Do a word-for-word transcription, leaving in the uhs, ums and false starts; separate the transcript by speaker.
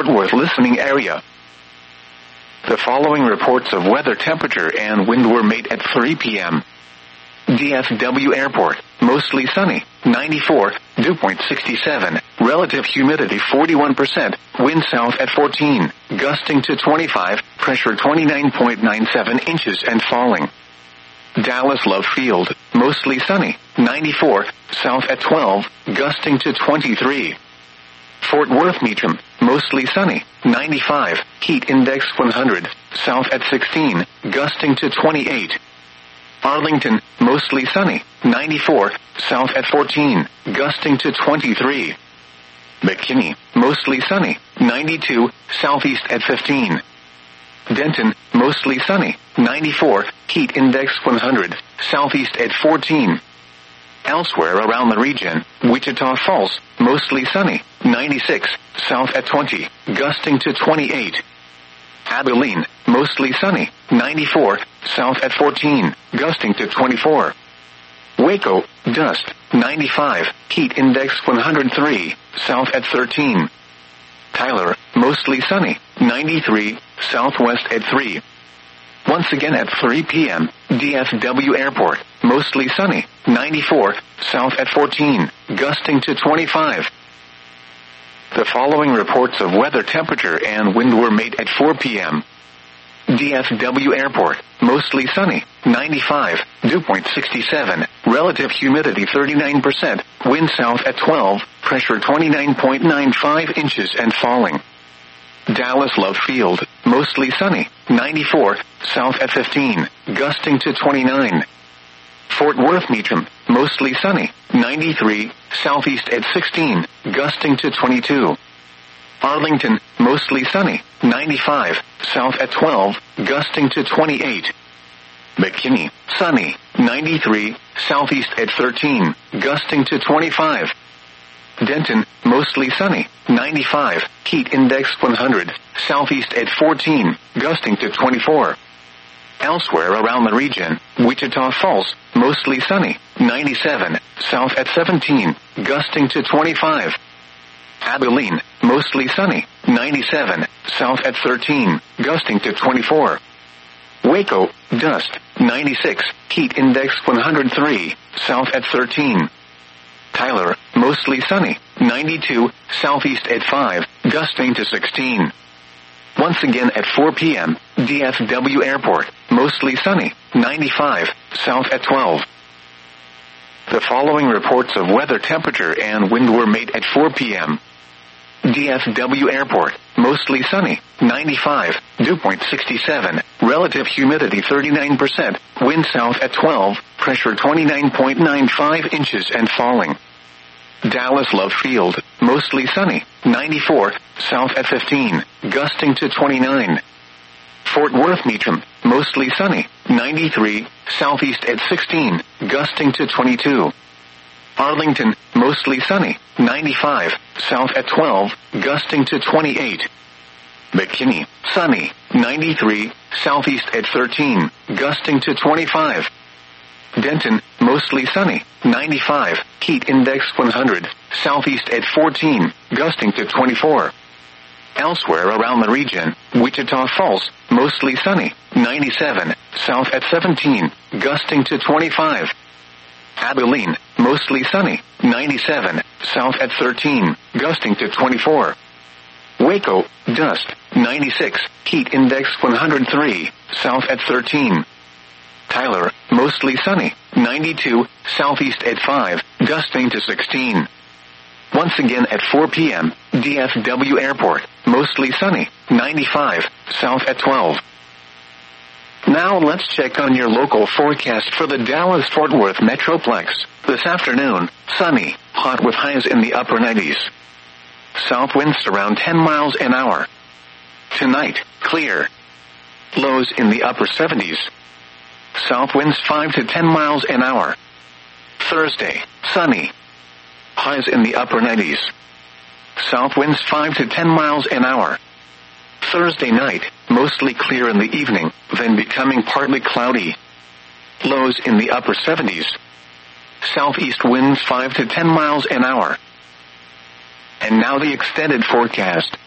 Speaker 1: Worth listening area. The following reports of weather, temperature, and wind were made at three p.m. D F W Airport, mostly sunny, ninety-four, dew point sixty-seven, relative humidity forty-one percent, wind south at fourteen, gusting to twenty-five, pressure twenty-nine point nine seven inches and falling. Dallas Love Field, mostly sunny, ninety-four, south at twelve, gusting to twenty-three. Fort Worth Meacham, mostly sunny, ninety-five, heat index one hundred, south at sixteen, gusting to twenty-eight. Arlington, mostly sunny, ninety-four, south at fourteen, gusting to twenty-three. McKinney, mostly sunny, ninety-two, southeast at fifteen. Denton, mostly sunny, ninety-four, heat index one hundred, southeast at fourteen. Elsewhere around the region, Wichita Falls, mostly sunny, ninety-six, south at twenty, gusting to twenty-eight. Abilene, mostly sunny, ninety-four, south at fourteen, gusting to twenty-four. Waco, dust, ninety-five, heat index one hundred three, south at thirteen. Tyler, mostly sunny, ninety-three, southwest at three. Once again at three p.m., D F W Airport, mostly sunny, ninety-four, south at fourteen, gusting to twenty-five. The following reports of weather, temperature, and wind were made at four p.m. D F W Airport, mostly sunny, ninety-five, dew point sixty-seven, relative humidity thirty-nine percent, wind south at twelve, pressure twenty-nine point nine five inches and falling. Dallas Love Field, mostly sunny, ninety-four, south at fifteen, gusting to twenty-nine. Fort Worth Meacham, mostly sunny, ninety-three, southeast at sixteen, gusting to twenty-two. Arlington, mostly sunny, ninety-five, south at twelve, gusting to twenty-eight. McKinney, sunny, ninety-three, southeast at thirteen, gusting to twenty-five. Denton, mostly sunny, ninety-five, heat index one hundred, southeast at fourteen, gusting to twenty-four. Elsewhere around the region, Wichita Falls, mostly sunny, ninety-seven, south at seventeen, gusting to twenty-five. Abilene, mostly sunny, ninety-seven, south at thirteen, gusting to twenty-four. Waco, dust, ninety-six, heat index one hundred three, south at thirteen. Tyler, mostly sunny, ninety-two, southeast at five, gusting to sixteen. Once again at four p.m., D F W Airport, mostly sunny, ninety-five, south at twelve. The following reports of weather, temperature, and wind were made at four p.m. D F W Airport, mostly sunny, ninety-five, dew point sixty-seven, relative humidity thirty-nine percent, wind south at twelve, pressure twenty-nine point nine five inches and falling. Dallas Love Field, mostly sunny, ninety-four, south at fifteen, gusting to twenty-nine. Fort Worth Meacham, mostly sunny, ninety-three, southeast at sixteen, gusting to twenty-two. Arlington, mostly sunny, ninety-five, south at twelve, gusting to twenty-eight. McKinney, sunny, ninety-three, southeast at thirteen, gusting to twenty-five. Denton, mostly sunny, ninety-five, heat index one hundred, southeast at fourteen, gusting to twenty-four. Elsewhere around the region, Wichita Falls, mostly sunny, ninety-seven, south at seventeen, gusting to twenty-five. Abilene, mostly sunny, ninety-seven, south at thirteen, gusting to twenty-four. Waco, dust, ninety-six, heat index one hundred three, south at thirteen. Tyler, mostly sunny, ninety-two, southeast at five, gusting to sixteen. Once again at four p.m., D F W Airport, mostly sunny, ninety-five, south at twelve. Now let's check on your local forecast for the Dallas-Fort Worth Metroplex. This afternoon, sunny, hot with highs in the upper nineties. South winds around ten miles an hour. Tonight, clear. Lows in the upper seventies. South winds five to ten miles an hour. Thursday, sunny. Highs in the upper nineties. South winds five to ten miles an hour. Thursday night, mostly clear in the evening, then becoming partly cloudy. Lows in the upper seventies. Southeast winds five to ten miles an hour. And now the extended forecast.